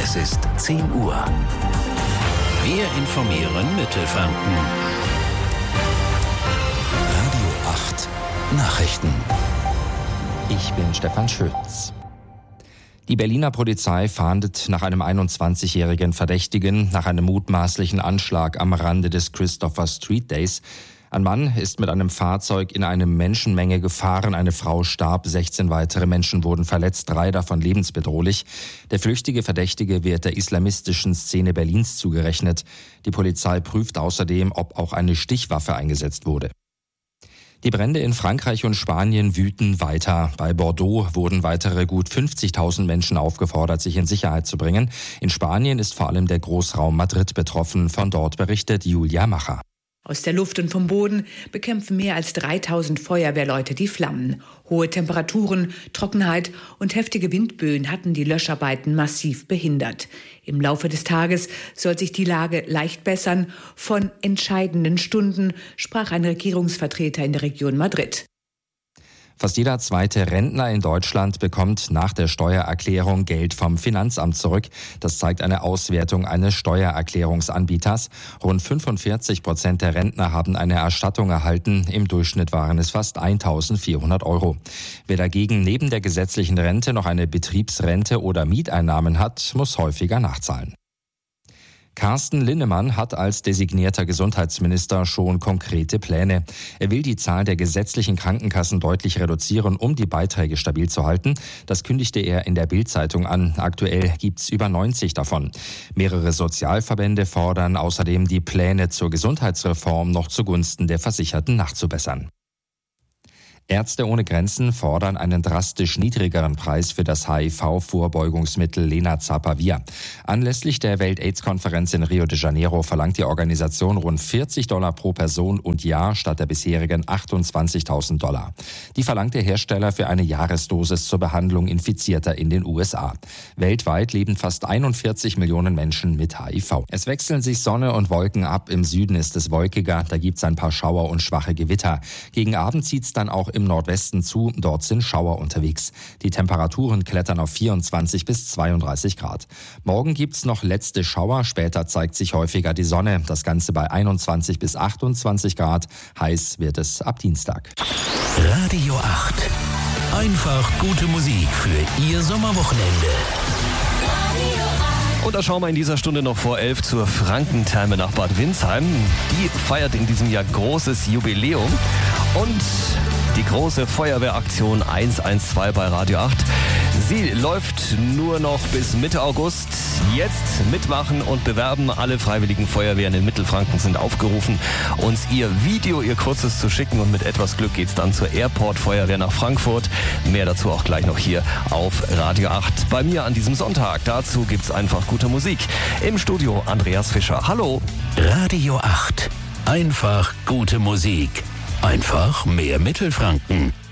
Es ist 10 Uhr. Wir informieren Mittelfranken. Radio 8 Nachrichten. Ich bin Stefan Schütz. Die Berliner Polizei fahndet nach einem 21-jährigen Verdächtigen nach einem mutmaßlichen Anschlag am Rande des Christopher Street Days. Ein Mann ist mit einem Fahrzeug in eine Menschenmenge gefahren. Eine Frau starb, 16 weitere Menschen wurden verletzt, 3 davon lebensbedrohlich. Der flüchtige Verdächtige wird der islamistischen Szene Berlins zugerechnet. Die Polizei prüft außerdem, ob auch eine Stichwaffe eingesetzt wurde. Die Brände in Frankreich und Spanien wüten weiter. Bei Bordeaux wurden weitere gut 50.000 Menschen aufgefordert, sich in Sicherheit zu bringen. In Spanien ist vor allem der Großraum Madrid betroffen. Von dort berichtet Julia Macher. Aus der Luft und vom Boden bekämpfen mehr als 3.000 Feuerwehrleute die Flammen. Hohe Temperaturen, Trockenheit und heftige Windböen hatten die Löscharbeiten massiv behindert. Im Laufe des Tages soll sich die Lage leicht bessern. Von entscheidenden Stunden sprach ein Regierungsvertreter in der Region Madrid. Fast jeder zweite Rentner in Deutschland bekommt nach der Steuererklärung Geld vom Finanzamt zurück. Das zeigt eine Auswertung eines Steuererklärungsanbieters. Rund 45% der Rentner haben eine Erstattung erhalten. Im Durchschnitt waren es fast 1.400 €. Wer dagegen neben der gesetzlichen Rente noch eine Betriebsrente oder Mieteinnahmen hat, muss häufiger nachzahlen. Carsten Linnemann hat als designierter Gesundheitsminister schon konkrete Pläne. Er will die Zahl der gesetzlichen Krankenkassen deutlich reduzieren, um die Beiträge stabil zu halten. Das kündigte er in der Bild-Zeitung an. Aktuell gibt's über 90 davon. Mehrere Sozialverbände fordern außerdem, die Pläne zur Gesundheitsreform noch zugunsten der Versicherten nachzubessern. Ärzte ohne Grenzen fordern einen drastisch niedrigeren Preis für das HIV-Vorbeugungsmittel Lenacapavir. Anlässlich der Welt-AIDS-Konferenz in Rio de Janeiro verlangt die Organisation rund $40 pro Person und Jahr statt der bisherigen $28.000. Die verlangt der Hersteller für eine Jahresdosis zur Behandlung Infizierter in den USA. Weltweit leben fast 41 Millionen Menschen mit HIV. Es wechseln sich Sonne und Wolken ab. Im Süden ist es wolkiger, da gibt's ein paar Schauer und schwache Gewitter. Gegen Abend zieht's dann auch im Nordwesten zu, dort sind Schauer unterwegs. Die Temperaturen klettern auf 24 bis 32 Grad. Morgen gibt's noch letzte Schauer, später zeigt sich häufiger die Sonne. Das Ganze bei 21 bis 28 Grad. Heiß wird es ab Dienstag. Radio 8. Einfach gute Musik für Ihr Sommerwochenende. Und da schauen wir in dieser Stunde noch vor 11 zur Frankentherme nach Bad Windsheim. Die feiert in diesem Jahr großes Jubiläum. Und die große Feuerwehraktion 112 bei Radio 8. Sie läuft nur noch bis Mitte August. Jetzt mitmachen und bewerben. Alle freiwilligen Feuerwehren in Mittelfranken sind aufgerufen, uns ihr Video, ihr kurzes zu schicken. Und mit etwas Glück geht's dann zur Airport-Feuerwehr nach Frankfurt. Mehr dazu auch gleich noch hier auf Radio 8. Bei mir an diesem Sonntag. Dazu gibt's einfach gute Musik. Im Studio Andreas Fischer. Hallo. Radio 8. Einfach gute Musik. Einfach mehr Mittelfranken.